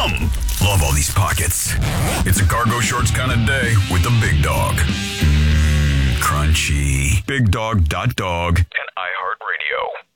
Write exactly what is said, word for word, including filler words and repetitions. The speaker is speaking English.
Yum! Love all these pockets. It's a cargo shorts kind of day with the big dog. Mmm, crunchy. Big dog dot dog and iHeartRadio.